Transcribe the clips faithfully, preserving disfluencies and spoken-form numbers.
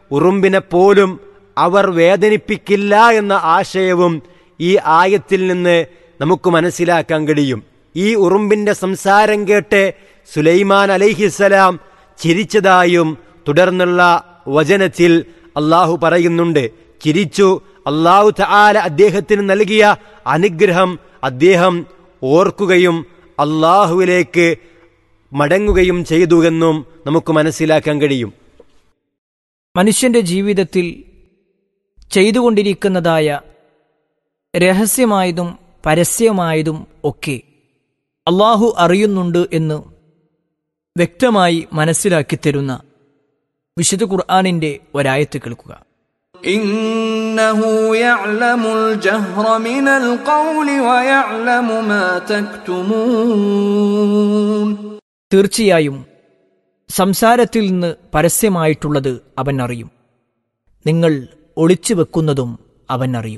ഉറുമ്പിനെ പോലും അവർ വേദനിപ്പിക്കില്ല എന്ന ആശയവും ഈ ആയത്തിൽ നിന്ന് നമുക്ക് മനസ്സിലാക്കാൻ കഴിയും. ഈ ഉറുമ്പിന്റെ സംസാരം കേട്ട് സുലൈമാൻ അലൈഹിസ്സലാം ചിരിച്ചതായും തുടർന്നുള്ള വചനത്തിൽ അള്ളാഹു പറയുന്നുണ്ട്. ചിരിച്ചു. അള്ളാഹു തആല അദ്ദേഹത്തിന് നൽകിയ അനുഗ്രഹം അദ്ദേഹം ഓർക്കുകയും അള്ളാഹുവിലേക്ക് മടങ്ങുകയും ചെയ്തു എന്നും നമുക്ക് മനസ്സിലാക്കാൻ കഴിയും. മനുഷ്യന്റെ ജീവിതത്തിൽ ചെയ്തുകൊണ്ടിരിക്കുന്നതായ രഹസ്യമായതും പരസ്യമായതും ഒക്കെ അള്ളാഹു അറിയുന്നുണ്ട് എന്ന് വ്യക്തമായി മനസ്സിലാക്കി തരുന്ന വിശുദ്ധ ഖുർആനിന്റെ ഒരായത്ത് കേൾക്കുക. ഇന്നഹു യഅലമുൽ ജഹ്റ മിനൽ ഖൗലി വയഅലമു മാ തക്തുമൂൻ. തീർച്ചയായും സംസാരത്തിൽ നിന്ന് പരസ്യമായിട്ടുള്ളത് അവൻ അറിയും, നിങ്ങൾ ഒളിച്ചു വെക്കുന്നതും അവൻ അറിയും.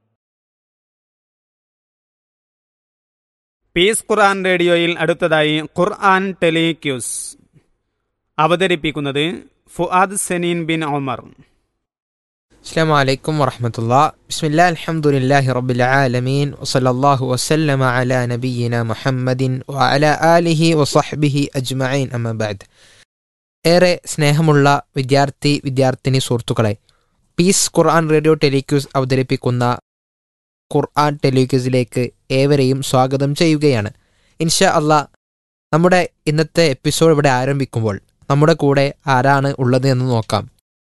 പീസ് ഖുർആൻ റേഡിയോയിൽ അടുത്തതായി ഖുർആൻ ടെലിക്യൂസ് അവതരിപ്പിക്കുന്നത് ഫുആദ് സനീൻ ബിൻ ഉമർ. അസ്സലാമു അലൈക്കും വറഹ്മത്തുള്ളാഹി. ബിസ്മില്ലാഹിൽ ഹംദുലില്ലാഹി റബ്ബിൽ ആലമീൻ വസല്ലല്ലാഹു വസല്ലമ അലാ നബിയിന മുഹമ്മദിൻ വഅലാ ആലിഹി വസഹ്ബിഹി അജ്മഈൻ. അമ്മാ ബഅദ്. ഏറെ സ്നേഹമുള്ള വിദ്യാർത്ഥി വിദ്യാർത്ഥിനി സുഹൃത്തുക്കളെ, പീസ് ഖുർആൻ റേഡിയോ ടെലിക്യൂസ് അവതരിപ്പിക്കുന്ന ഖുർആൻ ടെലിക്യൂസിലേക്ക് ഏവരെയും സ്വാഗതം ചെയ്യുകയാണ്. ഇൻഷാ അല്ലാ, നമ്മുടെ ഇന്നത്തെ എപ്പിസോഡ് ഇവിടെ ആരംഭിക്കുമ്പോൾ നമ്മുടെ കൂടെ ആരാണ് ഉള്ളത് എന്ന് നോക്കാം.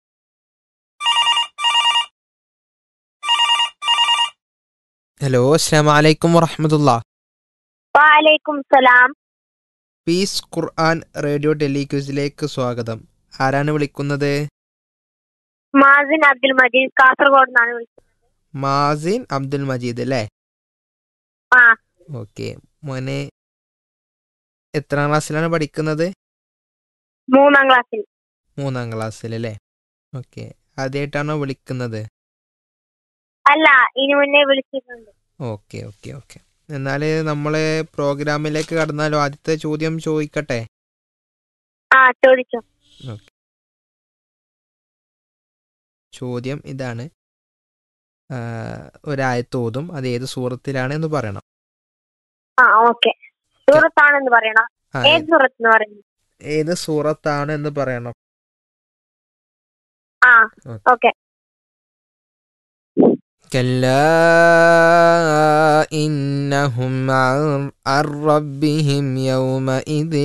ഹലോ, അസ്സലാമു അലൈക്കും വറഹ്മത്തുള്ളാഹി. വഅലൈക്കും സലാം. പീസ് ഖുർആൻ റേഡിയോ ടെലിക്യൂസിലേക്ക് സ്വാഗതം. ആരാണ് വിളിക്കുന്നത്? മാസിൻ അബ്ദുൽ മജീദ്, കാസർഗോഡ് നിന്നാണ് വിളിക്കുന്നത്. മാസിൻ അബ്ദുൽ മജീദ് അല്ലേ? ആ. ഓക്കെ. മോനെ എത്രാം ക്ലാസ്സിലാണ് പഠിക്കുന്നത്? മൂന്നാം ക്ലാസ്സിൽ. മൂന്നാം ക്ലാസ്സിൽ അല്ലേ? ഓക്കെ. ആദ്യമായിട്ടാണോ വിളിക്കുന്നത്? അല്ല, ഇനി മുന്നേ വിളിച്ചിട്ടുണ്ട്. ഓക്കെ ഓക്കെ ഓക്കെ എന്നാൽ നമ്മളെ പ്രോഗ്രാമിലേക്ക് കടന്നാലോ? ആദ്യത്തെ ചോദ്യം ചോദിക്കട്ടെ? ആ, ചോദിച്ചോ. ഓക്കെ. ചോദ്യം ഇതാണ്. ഒരായത്ത് ഓതും, അത് ഏത് സൂറത്തിലാണ് എന്ന് പറയണം. ആ, ഓക്കെ. സൂറത്താണെന്ന് പറയണം. ഏത് സൂറത്ത് എന്ന് പറയുന്നത്? ഏത് സൂറത്താണ് എന്ന് പറയണം. ആ, ഓക്കെ. كلا إنهم عن ربهم يومئذ